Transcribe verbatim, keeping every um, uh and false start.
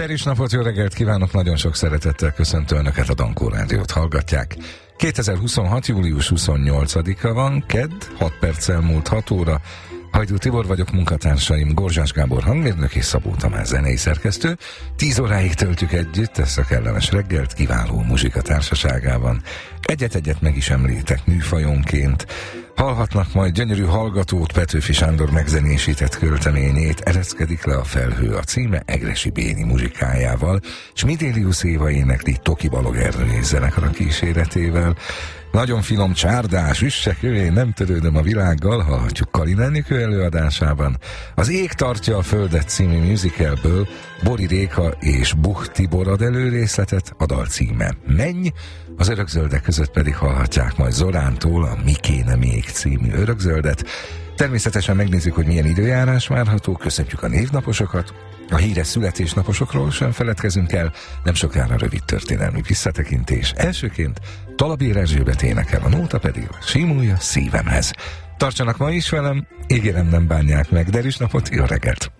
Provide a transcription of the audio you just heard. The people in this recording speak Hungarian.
Derűs napot, jó reggelt kívánok, nagyon sok szeretettel köszöntöm Önöket, a Dankó Rádiót hallgatják. kétezer-huszonhat. július huszonnyolcadika van, kedd, hat perccel múlt hat óra. Hajdú Tibor vagyok, munkatársaim Gorzsás Gábor hangmérnök és Szabó Tamás zenei szerkesztő. Tíz óráig töltük együtt ezt a kellemes reggelt kiváló muzsika társaságában. Egyet-egyet meg is említek műfajonként. Hallhatnak majd gyönyörű hallgatót, Petőfi Sándor megzenésített költeményét, Ereszkedik le a felhő a címe Egressy Béni muzsikájával, és Midélius Éva énekli Toki Balog Ernő zenekar kíséretével. Nagyon finom csárdás, üssek ő, nem törődöm a világgal, hallhatjuk Kalin Enikő előadásában. Az Ég tartja a földet című musicalből Bori Réka és Buch Tibor ad előrészletet, a dal címe Menj, az Örökzöldek között pedig hallhatják majd Zorántól a Mi kéne még című örökzöldet. Természetesen megnézzük, hogy milyen időjárás várható, köszöntjük a névnaposokat, a híres születésnaposokról sem feledkezünk el, nem sokára rövid történelmi visszatekintés. Elsőként Talabér Erzsébet énekel, a nóta pedig simulja szívemhez. Tartsanak ma is velem, ígérem nem bánják meg, Derűs napot, jó reggelt!